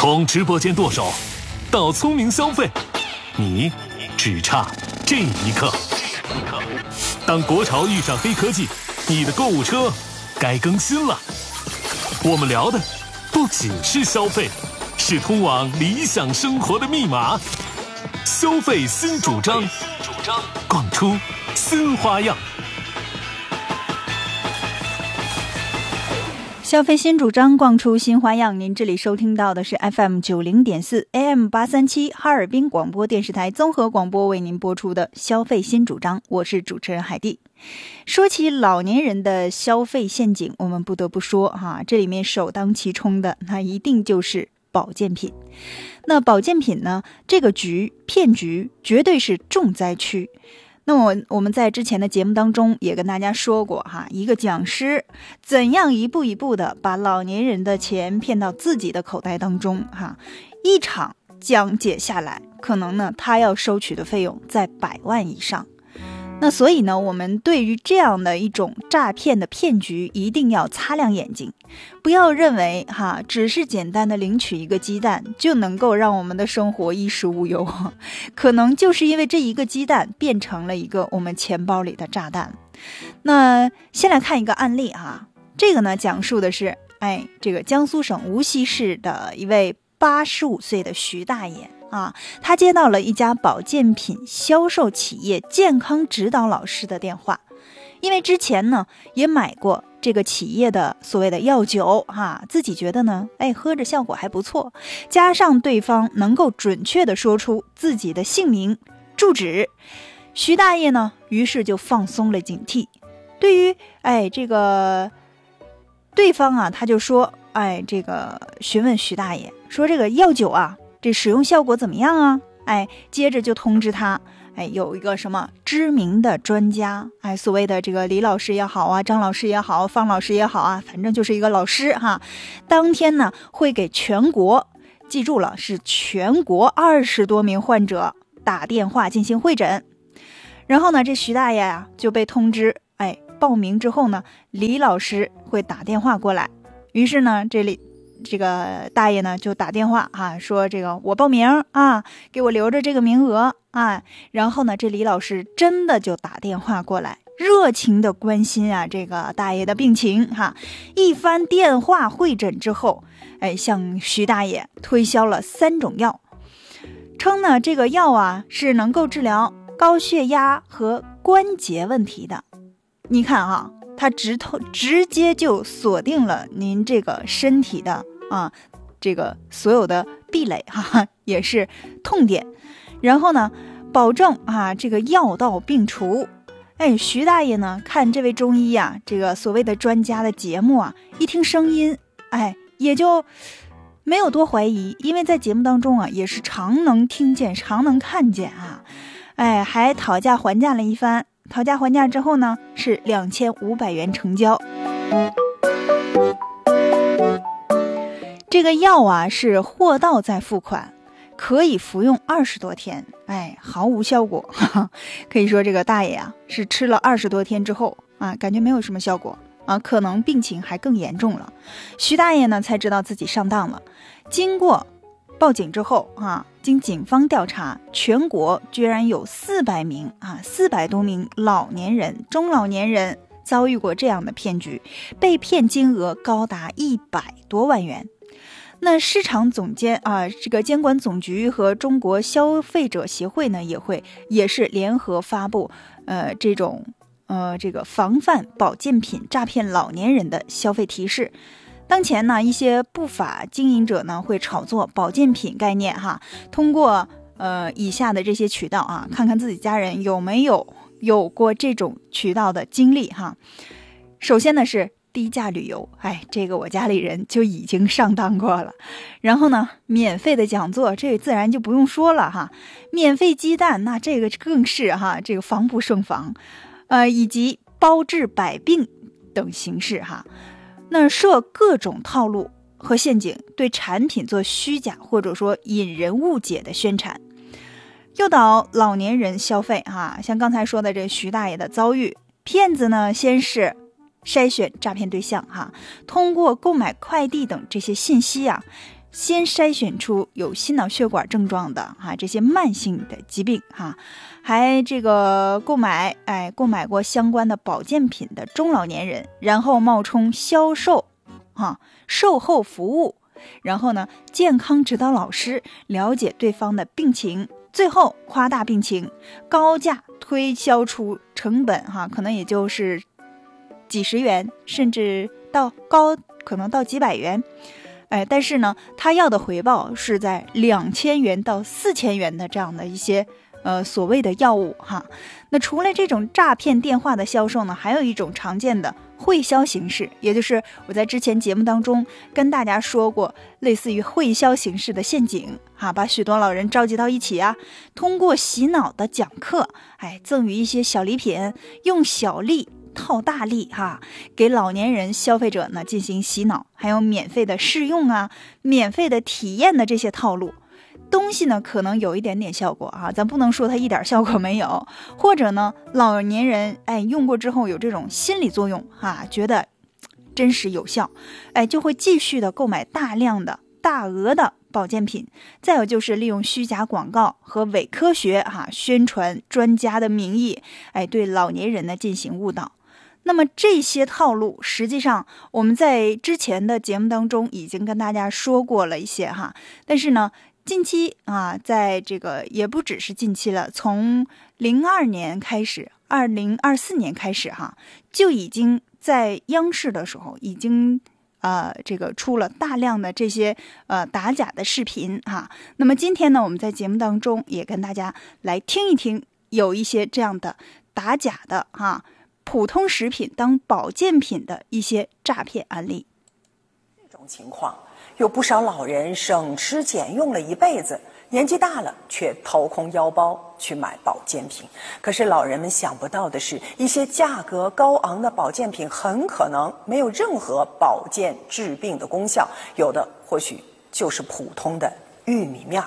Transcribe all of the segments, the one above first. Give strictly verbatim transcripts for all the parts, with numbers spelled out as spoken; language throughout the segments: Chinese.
从直播间剁手到聪明消费，你只差这一刻。当国潮遇上黑科技，你的购物车该更新了。我们聊的不仅是消费，是通往理想生活的密码。消费新主张，逛出新花样。 消费新主张，逛出新花样。您这里收听到的是 F M 九零点四 A M 八三七哈尔滨广播电视台综合广播为您播出的消费新主张，我是主持人海蒂。说起老年人的消费陷阱，我们不得不说哈，这里面首当其冲的那一定就是保健品。那保健品呢，这个局骗局绝对是重灾区。那么我们在之前的节目当中也跟大家说过哈，一个讲师怎样一步一步的把老年人的钱骗到自己的口袋当中哈，一场讲解下来，可能呢他要收取的费用在百万以上。那所以呢，我们对于这样的一种诈骗的骗局一定要擦亮眼睛，不要认为哈，只是简单的领取一个鸡蛋就能够让我们的生活衣食无忧，可能就是因为这一个鸡蛋变成了一个我们钱包里的炸弹。那先来看一个案例哈，这个呢讲述的是，哎，这个江苏省无锡市的一位八十五岁的徐大爷。啊，他接到了一家保健品销售企业健康指导老师的电话，因为之前呢也买过这个企业的所谓的药酒哈，自己觉得呢，哎，喝着效果还不错，加上对方能够准确的说出自己的姓名、住址，徐大爷呢，于是就放松了警惕。对于哎这个对方啊，他就说，哎，这个询问徐大爷说，这个药酒啊，这使用效果怎么样啊？哎，接着就通知他，哎，有一个什么知名的专家，哎，所谓的这个李老师也好啊，张老师也好，方老师也好啊，反正就是一个老师哈。当天呢，会给全国，记住了，是全国二十多名患者打电话进行会诊。然后呢，这徐大爷啊就被通知，哎，报名之后呢，李老师会打电话过来。于是呢，这里。这个大爷呢就打电话啊，说这个我报名啊，给我留着这个名额啊。然后呢，这李老师真的就打电话过来，热情的关心啊这个大爷的病情哈。一番电话会诊之后，哎，向徐大爷推销了三种药，称呢这个药啊是能够治疗高血压和关节问题的。你看啊，他直透直接就锁定了您这个身体的啊，这个所有的壁垒哈、啊，也是痛点。然后呢，保证啊这个药到病除。哎，徐大爷呢看这位中医啊，这个所谓的专家的节目啊，一听声音，哎，也就没有多怀疑，因为在节目当中啊，也是常能听见，常能看见啊，哎，还讨价还价了一番。讨价还价之后呢，是两千五百元成交。这个药啊是货到再付款，可以服用二十多天，哎，毫无效果。哈哈，可以说这个大爷啊是吃了二十多天之后啊，感觉没有什么效果啊，可能病情还更严重了。徐大爷呢才知道自己上当了。经过报警之后啊，经警方调查，全国居然有四百名啊，四百多名老年人、中老年人遭遇过这样的骗局，被骗金额高达一百多万元。那市场总监啊，这个监管总局和中国消费者协会呢，也会也是联合发布，呃，这种呃这个防范保健品诈骗老年人的消费提示。当前呢，一些不法经营者呢会炒作保健品概念哈，通过呃以下的这些渠道啊，看看自己家人有没有有过这种渠道的经历哈。首先呢是低价旅游，哎，这个我家里人就已经上当过了。然后呢，免费的讲座，这个自然就不用说了哈。免费鸡蛋，那这个更是哈，这个防不胜防，呃，以及包治百病等形式哈。那设各种套路和陷阱，对产品做虚假或者说引人误解的宣传，诱导老年人消费哈。像刚才说的这徐大爷的遭遇，骗子呢先是筛选诈骗对象哈，通过购买快递等这些信息啊， 先筛选出有心脑血管症状的哈、啊、这些慢性的疾病哈、啊，还这个购买哎购买过相关的保健品的中老年人，然后冒充销售哈、啊、售后服务，然后呢健康指导老师了解对方的病情，最后夸大病情，高价推销出成本哈、啊，可能也就是几十元，甚至到高可能到几百元。哎，但是呢，他要的回报是在两千元到四千元的这样的一些呃所谓的药物哈。那除了这种诈骗电话的销售呢，还有一种常见的会销形式，也就是我在之前节目当中跟大家说过，类似于会销形式的陷阱哈，把许多老人召集到一起啊，通过洗脑的讲课，哎，赠予一些小礼品，用小利套大利哈，给老年人消费者呢进行洗脑，还有免费的试用啊，免费的体验的这些套路东西呢，可能有一点点效果啊，咱不能说它一点效果没有，或者呢，老年人哎用过之后有这种心理作用啊，觉得真实有效，哎就会继续的购买大量的大额的保健品。再有就是利用虚假广告和伪科学哈、啊，宣传专家的名义，哎对老年人呢进行误导。那么这些套路实际上我们在之前的节目当中已经跟大家说过了一些哈，但是呢近期啊，在这个也不只是近期了，从零二年开始，二零二四年开始哈，就已经在央视的时候已经呃这个出了大量的这些呃打假的视频哈。那么今天呢，我们在节目当中也跟大家来听一听，有一些这样的打假的哈。普通食品当保健品的一些诈骗案例。 这种情况，有不少老人省吃俭用了一辈子，年纪大了却掏空腰包去买保健品。可是老人们想不到的是，一些价格高昂的保健品很可能没有任何保健治病的功效，有的或许就是普通的玉米面。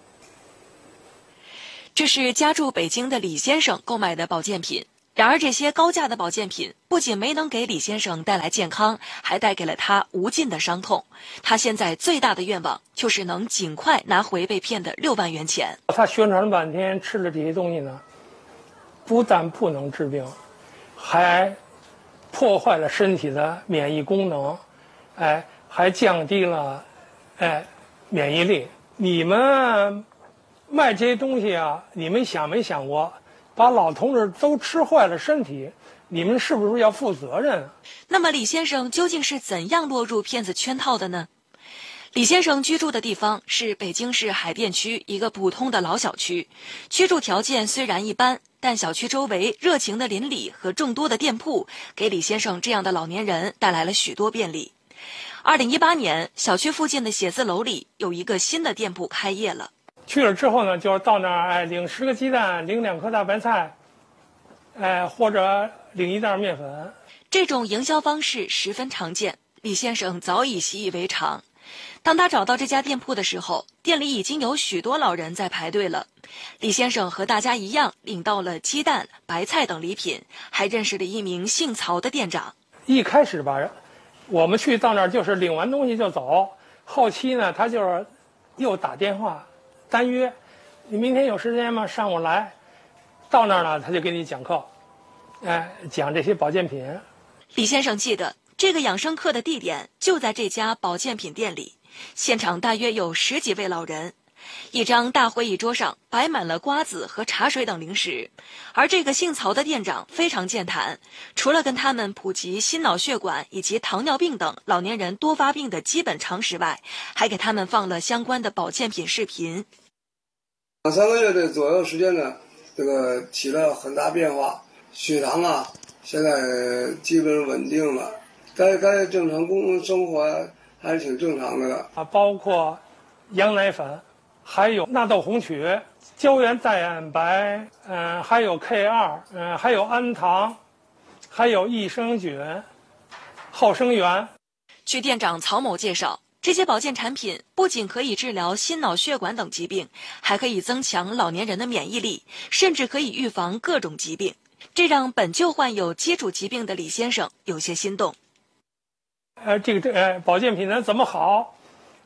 这是家住北京的李先生购买的保健品。然而这些高价的保健品不仅没能给李先生带来健康，还带给了他无尽的伤痛。他现在最大的愿望就是能尽快拿回被骗的六万元钱。 他宣传了半天，吃了这些东西呢，不但不能治病，还破坏了身体的免疫功能，哎，还降低了哎免疫力。你们卖这些东西啊，你们想没想过？把老同志都吃坏了身体，你们是不是要负责任？ 那么李先生究竟是怎样落入骗子圈套的呢？李先生居住的地方是北京市海淀区一个普通的老小区，居住条件虽然一般，但小区周围热情的邻里和众多的店铺，给李先生这样的老年人带来了许多便利。二零一八年，小区附近的写字楼里有一个新的店铺开业了。 去了之后呢，就是到那儿，哎，领十个鸡蛋，领两颗大白菜，哎，或者领一袋面粉。 这种营销方式十分常见，李先生早已习以为常。当他找到这家店铺的时候，店里已经有许多老人在排队了。李先生和大家一样，领到了鸡蛋、白菜等礼品，还认识了一名姓曹的店长。 一开始吧，我们去到那儿就是领完东西就走，后期呢，他就是又打电话单约，你明天有时间吗？上午来。到那儿呢，他就给你讲课，哎，讲这些保健品。 李先生记得这个养生课的地点就在这家保健品店里，现场大约有十几位老人，一张大会议桌上摆满了瓜子和茶水等零食。而这个姓曹的店长非常健谈，除了跟他们普及心脑血管以及糖尿病等老年人多发病的基本常识外，还给他们放了相关的保健品视频。 两三个月的左右时间呢，这个起了很大变化，血糖啊现在基本稳定了，该该正常工生活还是挺正常的了啊，包括羊奶粉，还有纳豆红曲、胶原蛋白，嗯、呃，还有 K 二， 嗯、呃，还有氨糖，还有益生菌、后生元。 据店长曹某介绍，这些保健产品不仅可以治疗心脑血管等疾病，还可以增强老年人的免疫力，甚至可以预防各种疾病。这让本就患有基础疾病的李先生有些心动。 呃，这个这呃保健品呢怎么好？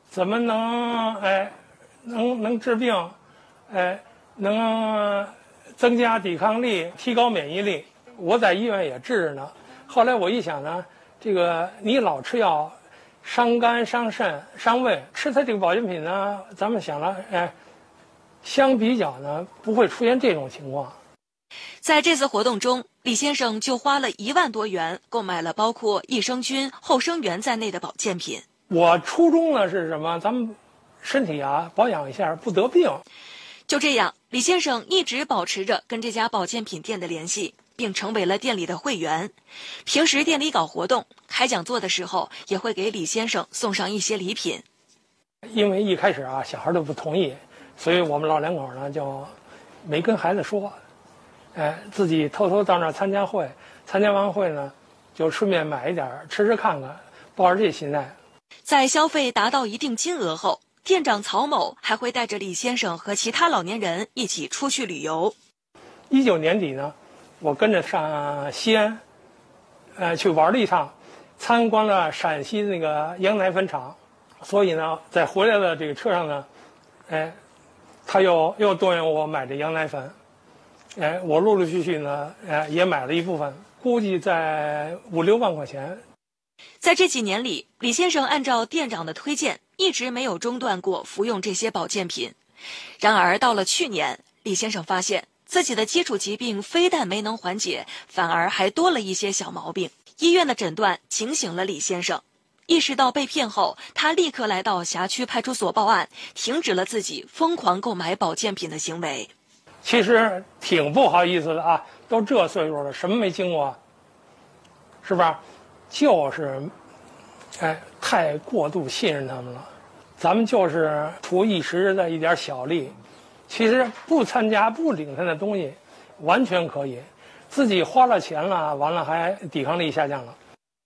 怎么能哎能能治病，哎能增加抵抗力，提高免疫力。我在医院也治着呢。后来我一想呢，这个你老吃药，伤肝伤肾伤胃，吃它这个保健品呢，咱们想了，哎，相比较呢不会出现这种情况。 在这次活动中，李先生就花了一万多元购买了包括益生菌、后生元在内的保健品。 我初衷呢是什么？咱们身体啊保养一下，不得病。 就这样，李先生一直保持着跟这家保健品店的联系，并成为了店里的会员。平时店里搞活动、开讲座的时候，也会给李先生送上一些礼品。 因为一开始啊，小孩都不同意，所以我们老两口呢就没跟孩子说。哎，自己偷偷到那儿参加会，参加完会呢，就顺便买一点吃吃看看，抱着这心态。 在消费达到一定金额后，店长曹某还会带着李先生和其他老年人一起出去旅游。 一九年底呢，我跟着上西安，呃，去玩了一趟，参观了陕西那个羊奶粉厂。所以呢，在回来的这个车上呢，哎，他又又动员我买这羊奶粉。哎，我陆陆续续呢，哎，也买了一部分，估计在五六万块钱。 在这几年里，李先生按照店长的推荐，一直没有中断过服用这些保健品。然而，到了去年，李先生发现自己的基础疾病非但没能缓解，反而还多了一些小毛病。医院的诊断警醒了李先生，意识到被骗后，他立刻来到辖区派出所报案，停止了自己疯狂购买保健品的行为。 其实挺不好意思的啊，都这岁数了，什么没经过，是吧？就是，哎，太过度信任他们了。咱们就是图一时的一点小利，其实不参加、不领他的东西，完全可以。自己花了钱了，完了还抵抗力下降了。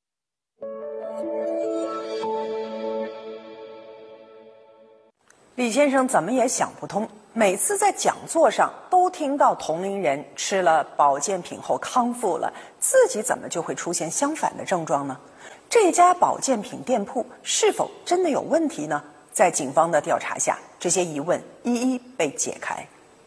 李先生怎么也想不通，每次在讲座上都听到同龄人吃了保健品后康复了，自己怎么就会出现相反的症状呢？这家保健品店铺是否真的有问题呢？在警方的调查下，这些疑问一一被解开。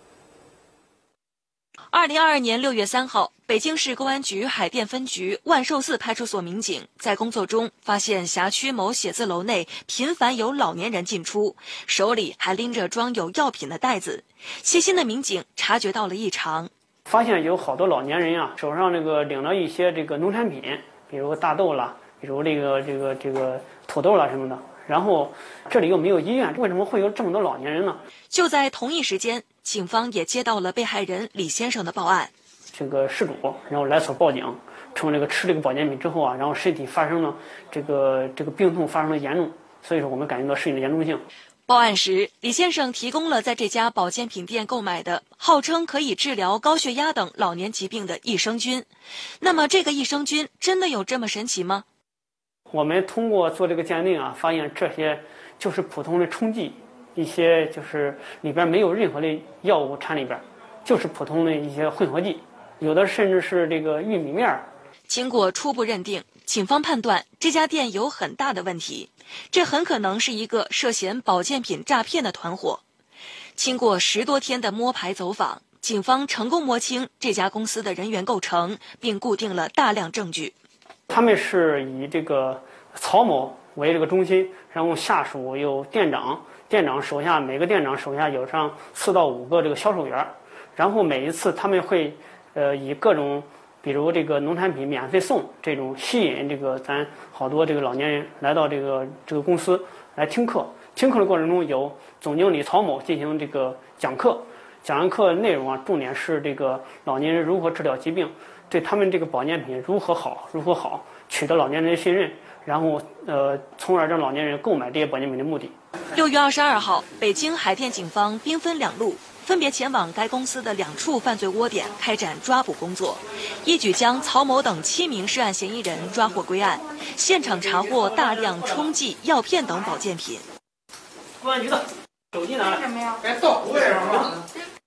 二零二二年六月三号，北京市公安局海淀分局万寿寺派出所民警在工作中发现辖区某写字楼内频繁有老年人进出，手里还拎着装有药品的袋子。细心的民警察觉到了异常， 发现有好多老年人啊，手上这个领了一些这个农产品，比如大豆啦，比如这个这个这个土豆啦什么的。然后这里又没有医院，为什么会有这么多老年人呢？ 就在同一时间，警方也接到了被害人李先生的报案。 这个失主然后来所报警，称这个吃这个保健品之后啊，然后身体发生了这个这个病痛发生了严重，所以说我们感觉到事情的严重性。 报案时，李先生提供了在这家保健品店购买的号称可以治疗高血压等老年疾病的益生菌。那么这个益生菌真的有这么神奇吗？ 我们通过做这个鉴定啊，发现这些就是普通的冲剂，一些就是里边没有任何的药物掺里边，就是普通的一些混合剂，有的甚至是这个玉米面。 经过初步认定，警方判断这家店有很大的问题，这很可能是一个涉嫌保健品诈骗的团伙。经过十多天的摸排走访，警方成功摸清这家公司的人员构成，并固定了大量证据。 他们是以这个曹某为这个中心，然后下属有店长，店长手下每个店长手下有上四到五个这个销售员，然后每一次他们会呃以各种比如这个农产品免费送这种吸引这个咱好多这个老年人来到这个这个公司来听课。听课的过程中，有总经理曹某进行这个讲课，讲完课内容啊，重点是这个老年人如何治疗疾病。对他们这个保健品如何好，如何好，取得老年人的信任，然后呃，从而让老年人购买这些保健品的目的。 六月二十二号，北京海淀警方兵分两路，分别前往该公司的两处犯罪窝点开展抓捕工作，一举将曹某等七名涉案嫌疑人抓获归案，现场查获大量冲剂、药片等保健品。 公安局的手机拿来。 什么呀？该到位了。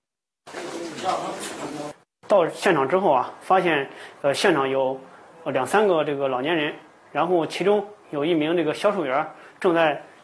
到现场之后啊，发现呃现场有两三个这个老年人，然后其中有一名这个销售员正在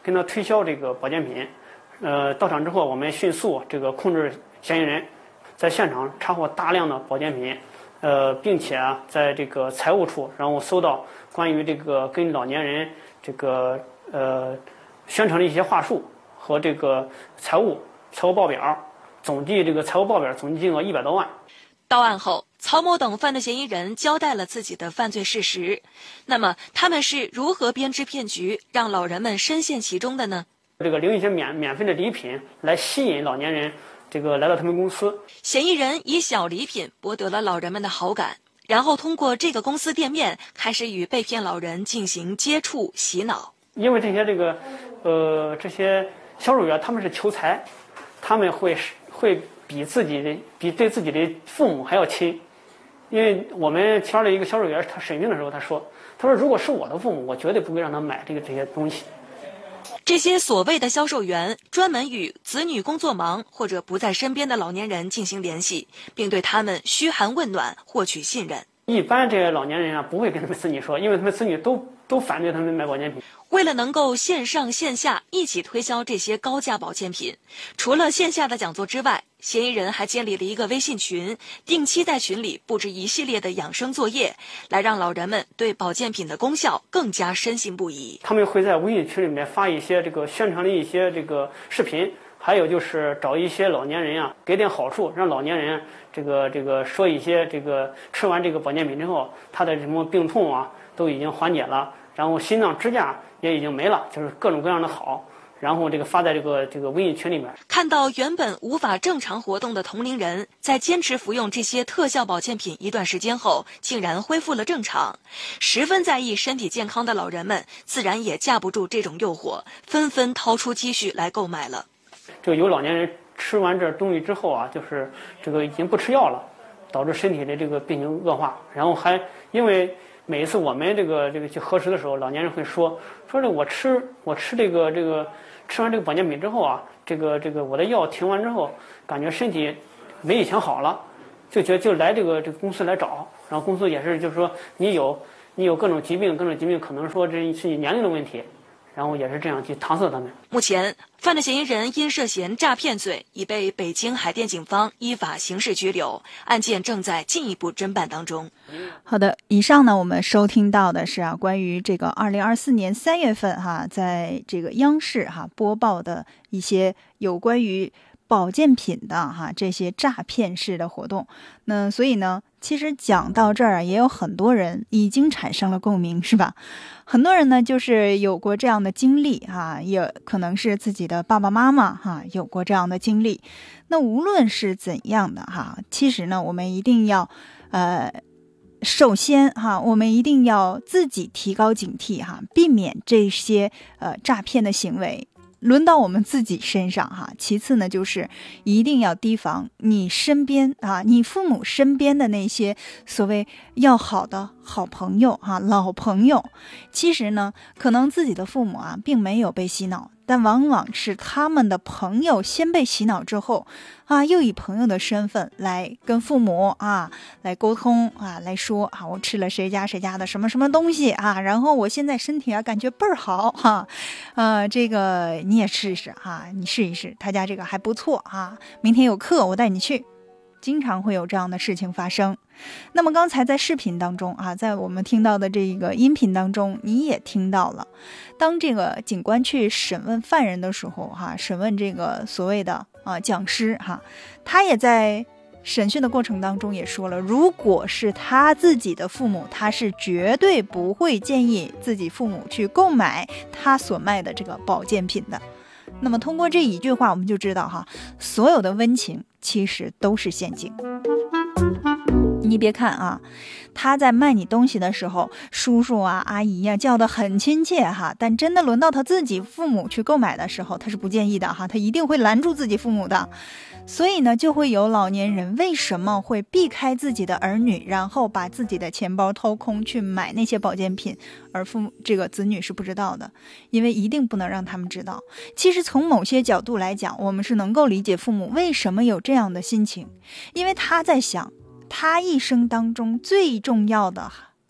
跟他推销这个保健品。呃，到场之后，我们迅速这个控制嫌疑人，在现场查获大量的保健品，呃，并且啊，在这个财务处，然后搜到关于这个跟老年人这个呃宣传的一些话术和这个财务财务报表，总计这个财务报表总计金额一百多万。 到案后，曹某等犯罪嫌疑人交代了自己的犯罪事实。那么，他们是如何编织骗局，让老人们深陷其中的呢？ 这个领一些免免费的礼品来吸引老年人，这个来到他们公司。 嫌疑人以小礼品博得了老人们的好感，然后通过这个公司店面开始与被骗老人进行接触洗脑。 因为这些这个呃这些销售员他们是求财，他们会会比自己的比对自己的父母还要亲。因为我们其中的一个销售员，他审讯的时候他说，他说如果是我的父母，我绝对不会让他买这个这些东西。 这些所谓的销售员专门与子女工作忙或者不在身边的老年人进行联系，并对他们嘘寒问暖，获取信任。 一般这些老年人啊，不会跟他们子女说，因为他们子女都都反对他们买保健品。 为了能够线上线下一起推销这些高价保健品，除了线下的讲座之外，嫌疑人还建立了一个微信群，定期在群里布置一系列的养生作业，来让老人们对保健品的功效更加深信不疑。 他们会在微信群里面发一些这个宣传的一些这个视频，还有就是找一些老年人啊，给点好处，让老年人这个这个说一些这个吃完这个保健品之后，他的什么病痛啊都已经缓解了，然后心脏支架也已经没了，就是各种各样的好。然后这个发在这个这个微信群里面， 看到原本无法正常活动的同龄人，在坚持服用这些特效保健品一段时间后，竟然恢复了正常。十分在意身体健康的老人们，自然也架不住这种诱惑，纷纷掏出积蓄来购买了。 这个有老年人吃完这东西之后啊，就是这个已经不吃药了，导致身体的这个病情恶化，然后还因为。每一次我们这个这个去核实的时候，老年人会说说这我吃我吃这个这个吃完这个保健品之后啊，这个这个我的药停完之后，感觉身体没以前好了，就觉得就来这个这个公司来找，然后公司也是就是说你有你有各种疾病，各种疾病可能说这是你年龄的问题，然后也是这样去搪塞他们。 目前，犯罪嫌疑人因涉嫌诈骗罪，已被北京海淀警方依法刑事拘留，案件正在进一步侦办当中。 好的，以上呢，我们收听到的是啊，关于这个二零二四年三月份哈，在这个央视哈播报的一些有关于保健品的哈这些诈骗式的活动。那所以呢，其实讲到这儿也有很多人已经产生了共鸣，是吧？很多人呢就是有过这样的经历哈，也可能是自己的爸爸妈妈哈有过这样的经历。那无论是怎样的哈，其实呢，我们一定要呃。首先哈，我们一定要自己提高警惕哈，避免这些呃诈骗的行为轮到我们自己身上哈。其次呢，就是一定要提防你身边啊，你父母身边的那些所谓要好的好朋友哈、老朋友。其实呢，可能自己的父母啊，并没有被洗脑。但往往是他们的朋友先被洗脑之后啊，又以朋友的身份来跟父母啊来沟通啊，来说啊，我吃了谁家谁家的什么什么东西啊，然后我现在身体啊感觉倍儿好哈，呃，这个你也试试哈，你试一试，他家这个还不错啊，明天有课我带你去。经常会有这样的事情发生。那么刚才在视频当中啊，在我们听到的这个音频当中，你也听到了，当这个警官去审问犯人的时候哈，审问这个所谓的啊讲师哈，他也在审讯的过程当中也说了，如果是他自己的父母，他是绝对不会建议自己父母去购买他所卖的这个保健品的。那么通过这一句话，我们就知道哈，所有的温情其实都是陷阱。你别看啊，他在卖你东西的时候，叔叔啊、阿姨呀、啊、叫得很亲切哈，但真的轮到他自己父母去购买的时候，他是不建议的哈，他一定会拦住自己父母的。所以呢，就会有老年人为什么会避开自己的儿女，然后把自己的钱包掏空去买那些保健品，而父母这个子女是不知道的，因为一定不能让他们知道。其实从某些角度来讲，我们是能够理解父母为什么有这样的心情，因为他在想，他一生当中最重要的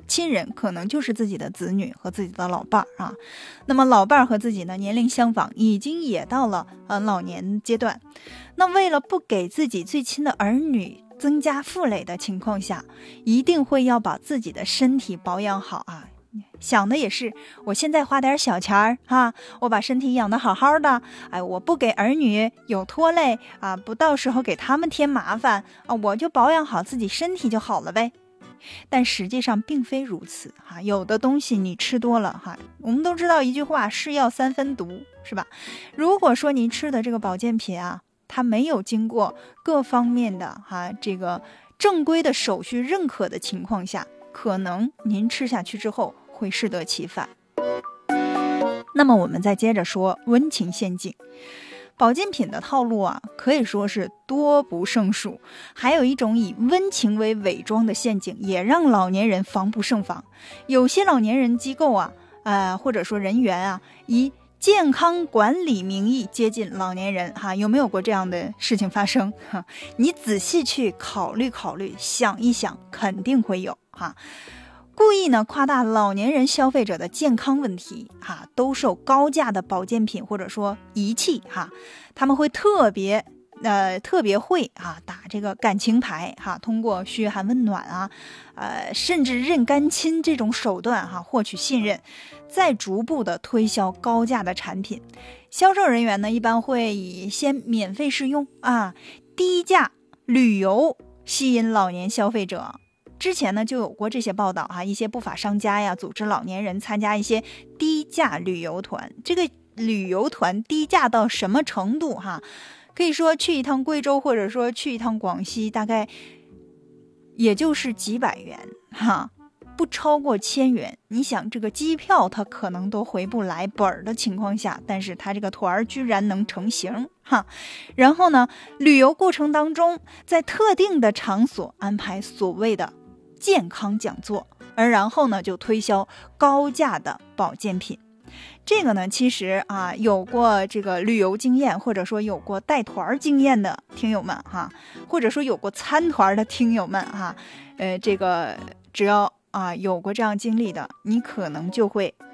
亲人可能就是自己的子女和自己的老伴儿啊。那么老伴儿和自己呢年龄相仿，已经也到了呃老年阶段。那为了不给自己最亲的儿女增加负累的情况下，一定会要把自己的身体保养好啊。想的也是，我现在花点小钱儿哈，我把身体养得好好的，哎，我不给儿女有拖累啊，不到时候给他们添麻烦啊，我就保养好自己身体就好了呗。但实际上并非如此哈，有的东西你吃多了哈，我们都知道一句话，是药三分毒，是吧？如果说您吃的这个保健品啊，它没有经过各方面的哈这个正规的手续认可的情况下，可能您吃下去之后会适得其反。那么我们再接着说温情陷阱。保健品的套路啊，可以说是多不胜数。还有一种以温情为伪装的陷阱，也让老年人防不胜防。有些老年人机构啊，呃，或者说人员啊，以健康管理名义接近老年人哈，有没有过这样的事情发生？哈，你仔细去考虑考虑，想一想，肯定会有哈。故意呢夸大老年人消费者的健康问题哈，兜售高价的保健品或者说仪器哈，他们会特别呃特别会啊打这个感情牌哈，通过嘘寒问暖啊，呃甚至认干亲这种手段哈获取信任，再逐步的推销高价的产品。销售人员呢一般会以先免费试用啊、低价旅游吸引老年消费者。之前呢就有过这些报道啊，一些不法商家呀组织老年人参加一些低价旅游团，这个旅游团低价到什么程度哈？可以说去一趟贵州或者说去一趟广西，大概也就是几百元哈，不超过千元。你想这个机票它可能都回不来本的情况下，但是它这个团居然能成型哈。然后呢，旅游过程当中在特定的场所安排所谓的健康讲座，而然后呢就推销高价的保健品。这个呢其实啊有过这个旅游经验或者说有过带团经验的听友们哈，或者说有过参团的听友们哈，呃这个只要啊有过这样经历的，你可能就会